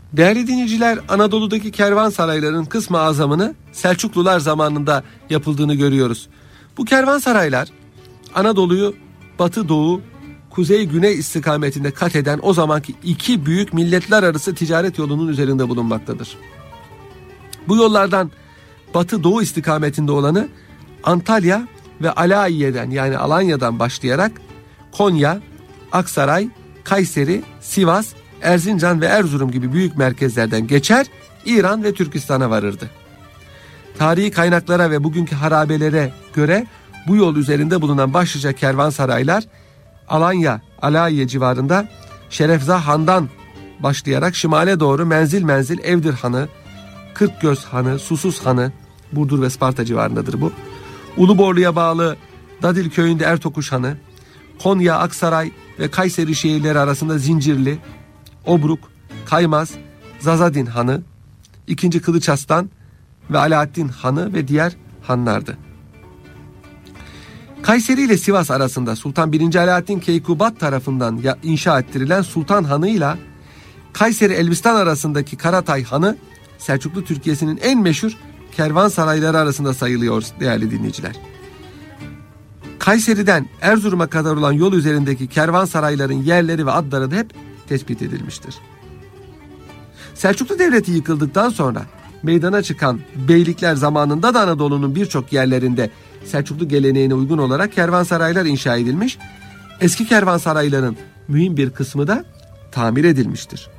Değerli dinleyiciler, Anadolu'daki kervansarayların kısmı azamını Selçuklular zamanında yapıldığını görüyoruz. Bu kervansaraylar Anadolu'yu batı doğu, kuzey güney istikametinde kat eden o zamanki iki büyük milletler arası ticaret yolunun üzerinde bulunmaktadır. Bu yollardan batı doğu istikametinde olanı Antalya ve Alayiye'den, yani Alanya'dan başlayarak Konya, Aksaray, Kayseri, Sivas, Erzincan ve Erzurum gibi büyük merkezlerden geçer, İran ve Türkistan'a varırdı. Tarihi kaynaklara ve bugünkü harabelere göre bu yol üzerinde bulunan başlıca kervansaraylar Alanya, Alayiye civarında Şerefzah Han'dan başlayarak şimale doğru menzil menzil Evdir Hanı, Kırkgöz Hanı, Susuz Hanı, Burdur ve Sparta civarındadır bu. Uluborlu'ya bağlı Dadil köyünde Ertokuş Hanı, Konya, Aksaray ve Kayseri şehirleri arasında Zincirli, Obruk, Kaymaz, Zazadin Hanı, 2. Kılıçarslan ve Alaaddin Hanı ve diğer hanlardı. Kayseri ile Sivas arasında Sultan 1. Alaaddin Keykubat tarafından inşa ettirilen Sultan Hanı ile Kayseri Elbistan arasındaki Karatay Hanı Selçuklu Türkiye'sinin en meşhur kervansarayları arasında sayılıyor değerli dinleyiciler. Kayseri'den Erzurum'a kadar olan yol üzerindeki kervansarayların yerleri ve adları da hep tespit edilmiştir. Selçuklu Devleti yıkıldıktan sonra meydana çıkan beylikler zamanında da Anadolu'nun birçok yerlerinde Selçuklu geleneğine uygun olarak kervansaraylar inşa edilmiş, eski kervansarayların mühim bir kısmı da tamir edilmiştir.